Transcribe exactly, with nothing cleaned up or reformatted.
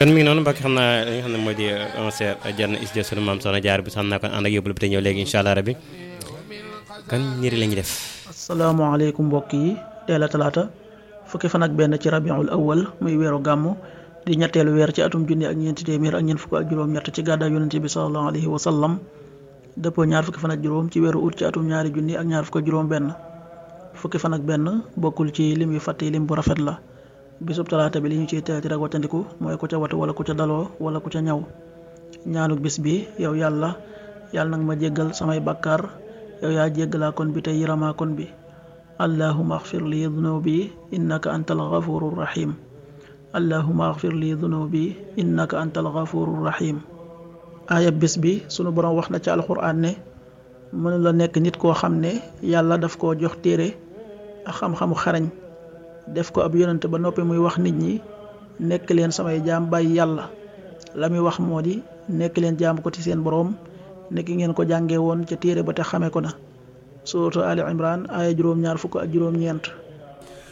kon mi ngi noonu mbokk xam naa li nga xam ne moo di onze Diène is Dia sunu maam soxna jaar bi xam naa kon ànd ak yóbbu bi te ñëw léegi incha allah rabbi kon ñiri la ñuy def. asalaamaaleykum mbokk yi teel a talaata fukki fan ak benn ci rabiul awal muy weeru gàmmu di ñetteelu weer ci atum junni ak ñeenti téeméer ak ñeent fukk ak juróom-ñett ci gàddaay yonente bi sallallahu alayhi wa sallam dëppoo ñaar fukki fan ak juróom ci weeru ut ci atum ñaari junni ak ñaar fukk ak juróom benn fukki fan ak benn bokkul ci lim yu fàtte lim bu rafet la bisub talaata bi li ñu ciy teeti rek wattandiku mooy ku ca watu wala ku ca daloo wala ku ca ñaw ñaanuk bis bi yow yàlla yàlla nag ma jéggal samay bàkkaar yow yaa jéggalaa kon bi te yiramaa kon bi allahuma axfir li dunubi innaka antal gafurur rahim allahuma axfir li dunubi innaka antal gafurur rahim aaya bis bi sunu borom wax na ci alxuraan ne mënu la nekk nit koo xam ne yàlla daf koo jox téere ak xam-xamu xarañ def ko ab yonent ba noppi muy wax nit ñi nekk leen samay jaam bàyyi yàlla la muy wax moo di nekk leen jaam ko ci seen boroom nekk ngeen ko jàngee woon ca téere ba te xamee ko na suuratu Ali Imran aaya juróom-ñaar fukk ak juróom-ñeent